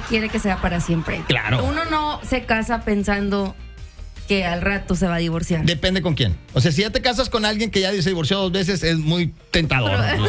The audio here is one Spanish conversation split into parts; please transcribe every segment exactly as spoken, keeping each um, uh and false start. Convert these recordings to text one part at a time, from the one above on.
quiere que sea para siempre. Claro. Uno no se casa pensando que al rato se va a divorciar. Depende con quién. O sea, si ya te casas con alguien que ya se divorció dos veces, es muy tentador. Pero...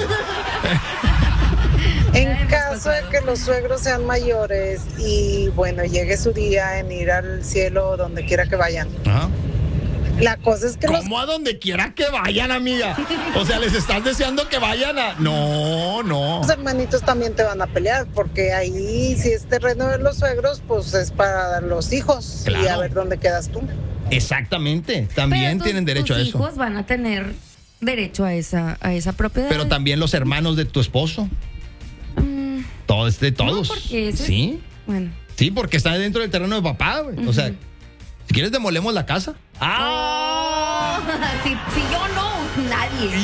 En caso de que los suegros sean mayores y bueno, llegue su día en ir al cielo donde quiera que vayan. Ajá. La cosa es que ¿Cómo los... a donde quiera que vayan, amiga? O sea, les estás deseando que vayan a... No, no. Los hermanitos también te van a pelear, porque ahí si es terreno de los suegros, pues es para los hijos. Claro. Y a ver dónde quedas tú. Exactamente. También Pero tus, tienen derecho tus a eso. hijos van a tener derecho a esa, a esa propiedad. Pero también los hermanos de tu esposo. Mm, Todo es de todos. No, porque ese es- Sí. Bueno. Sí, porque está dentro del terreno de papá, güey. O sea, si quieres demolemos la casa. ¡Ah! si, si yo no, nadie.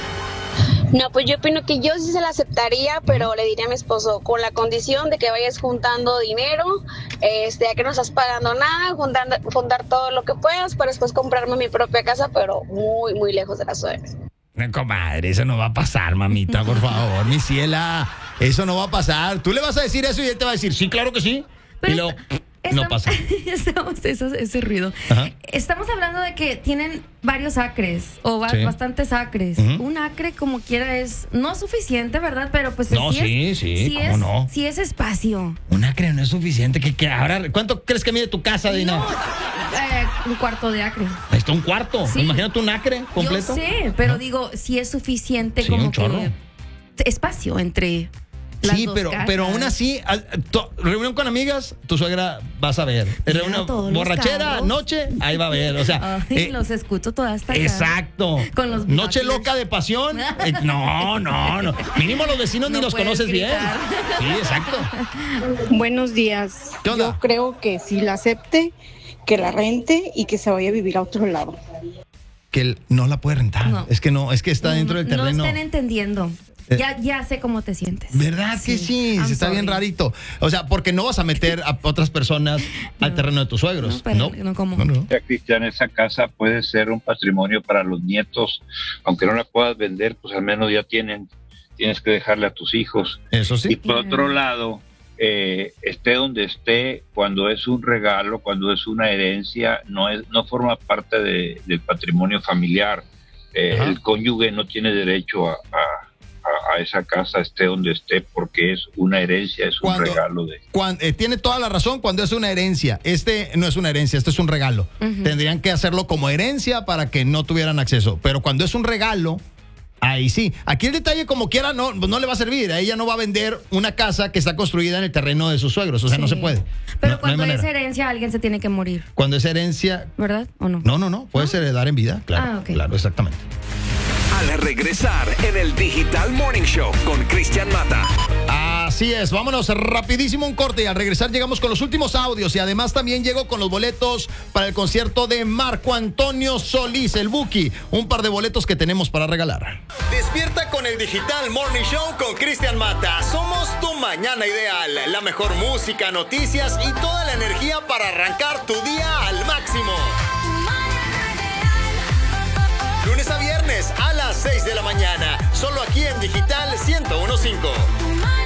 No, pues yo opino que yo sí se la aceptaría, pero le diría a mi esposo, con la condición de que vayas juntando dinero, este, ya que no estás pagando nada, juntando, juntar todo lo que puedas para después comprarme mi propia casa, pero muy, muy lejos de la suegra. No, comadre, eso no va a pasar, mamita, por favor, mi ciela. Eso no va a pasar. Tú le vas a decir eso y él te va a decir, sí, claro que sí. Pero y luego, estamos, no pasa. estamos, eso, ese ruido. Ajá. Estamos hablando de que tienen varios acres o ba- Sí. bastantes acres. Ujú. Un acre como quiera es no suficiente, ¿verdad? Pero pues No, sí, sí, es, sí, ¿cómo es, no? sí es espacio. Un acre no es suficiente. ¿Qué, qué? Ahora, ¿cuánto crees que mide tu casa, Dina? No, eh, un cuarto de acre. Ahí está un cuarto. Sí. Imagínate un acre completo. Yo sé, pero ¿No? digo, si es suficiente Sí, como un chorro. que espacio entre las Sí, dos pero, casas. pero aún así, al- to- reunión con amigas, tu suegra vas a ver. Mira Reunión, todos los borrachera, carros. noche, ahí va a ver. O sea, Ay, eh, los escucho toda esta acá. exacto. Con los Noche binoculars. loca de pasión. Eh, no, no, no. Mínimo los vecinos No ni los puedes conoces gritar. bien. Sí, exacto. Buenos días. ¿Qué onda? Yo creo que sí la acepte, que la rente y que se vaya a vivir a otro lado. Que él no la puede rentar. No. Es que no, es que está dentro del terreno. No estén entendiendo. Eh. Ya, ya sé cómo te sientes. ¿Verdad que sí? I'm Está bien sorry. rarito. O sea, porque no vas a meter a otras personas al No. terreno de tus suegros. No, pero no, ¿cómo? No, no. Ya, Cristian, esa casa puede ser un patrimonio para los nietos, aunque no la puedas vender, pues al menos ya tienen, tienes que dejarle a tus hijos. Eso Y sí. por otro lado, eh, esté donde esté, cuando es un regalo, cuando es una herencia, no es, no forma parte de, del patrimonio familiar. Eh, Ajá. el cónyuge no tiene derecho a, a, a- a esa casa, esté donde esté, porque es una herencia, es un Cuando- regalo de... Cuando, eh, tiene toda la razón cuando es una herencia. Este no es una herencia, este es un regalo. Ujú. Tendrían que hacerlo como herencia para que no tuvieran acceso. Pero cuando es un regalo, ahí sí. Aquí el detalle, como quiera, no, no le va a servir. A ella no va a vender una casa que está construida en el terreno de sus suegros. O sea, no Sí. se puede. Pero No- no hay cuando es manera. herencia, alguien se tiene que morir, Cuando es herencia, ¿verdad? ¿O no? no, no, no. Puedes heredar en vida. Claro, Ah, ok. claro, exactamente. Al regresar en el Digital Morning Show con Cristian Mata. Así es, vámonos rapidísimo un corte y al regresar llegamos con los últimos audios y además también llego con los boletos para el concierto de Marco Antonio Solís, el Buki, un par de boletos que tenemos para regalar. Despierta con el Digital Morning Show con Cristian Mata. Somos tu mañana ideal, la mejor música, noticias y toda la energía para arrancar tu día al máximo. Lunes a viernes a las seis de la mañana, solo aquí en Digital ciento uno punto cinco.